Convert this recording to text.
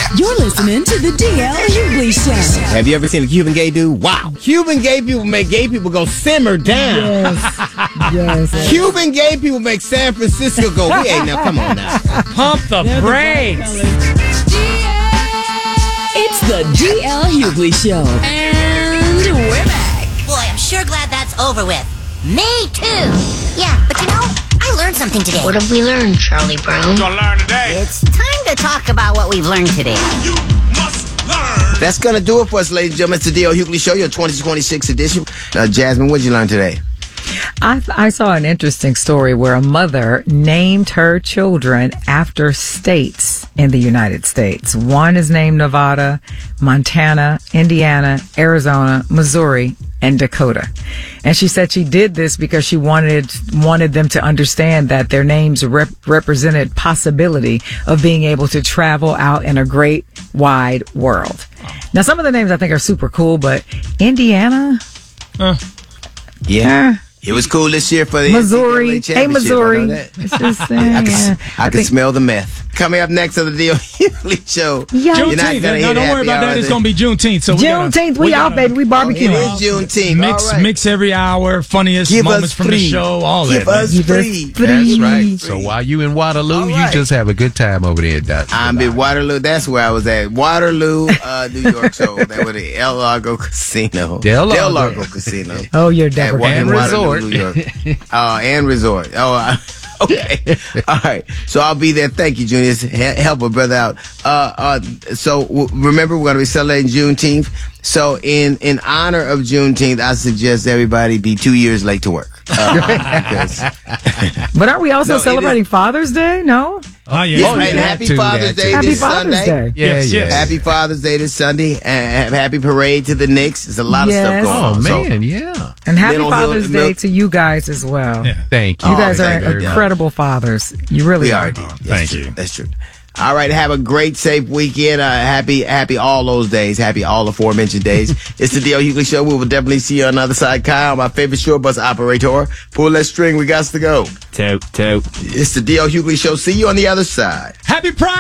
You're listening to the DL Hughley Show. Have you ever seen a Cuban gay dude? Wow. Cuban gay people make gay people go simmer down. Yes. Cuban gay people make San Francisco go, we ain't now. Come on now. Pump the brakes. It's the DL Hughley Show. And we're back. Boy, I'm sure glad that's over with. Me too. Yeah, but you know, I learned something today. What have we learned, Charlie Brown? Gonna learn today. It's time to talk about what we've learned today. You must learn. That's going to do it for us, ladies and gentlemen. It's the D.L. Hughley Show, your 2026 edition. Jasmine, what did you learn today? I saw an interesting story where a mother named her children after states in the United States. One is named Nevada, Montana, Indiana, Arizona, Missouri, and Dakota. And she said she did this because she wanted them to understand that their names represented possibility of being able to travel out in a great wide world. Now, some of the names I think are super cool, but Indiana? Yeah. It was cool this year for the Missouri. NCAA Hey, Missouri. championship. It's just, I can smell the meth. Coming up next on the D.L. Hughley Show. Yeah. You're not Juneteenth. gonna No, hear don't worry happy about hour that. It's today. going to be Juneteenth. So Juneteenth, we out, baby. We It barbecue. is Juneteenth. Mix, All right. mix every hour, funniest Give moments us from the three. show, all Give that. us free. That's right. So while you in Waterloo, All right. you just have a good time over there, Dutch. I'm in Waterloo. That's where I was at. Waterloo, New York. So that was the El Largo Casino. Del Largo. Largo Casino. Oh, you're At Deborah. And Waterloo, resort. New York. And resort. Okay. All right. So I'll be there. Thank you, Junior. Help a brother out. Remember, we're going to be celebrating Juneteenth. So in honor of Juneteenth, I suggest everybody be 2 years late to work. Because But aren't we also No, it celebrating Father's Day? No? Oh, yeah. Yes, Oh, man. yeah, Happy too, Father's that Day too. Happy this Father's Sunday. Day. Yeah, Yes, yeah. yes. Happy Father's Day this Sunday. And happy parade to the Knicks. There's a lot of stuff Yes. going Oh, on. So, man, yeah. And happy Middle Father's Hill- Day to you guys as well. Yeah. Thank you. You guys are thank you. incredible fathers. You really we are. are. That's Thank true. you. That's true. All right. Have a great, safe weekend. Happy all those days. Happy all aforementioned days. It's the D.L. Hughley Show. We will definitely see you on the other side. Kyle, my favorite short bus operator. Pull that string. We got to go. Toot, toot. It's the D.L. Hughley Show. See you on the other side. Happy Pride.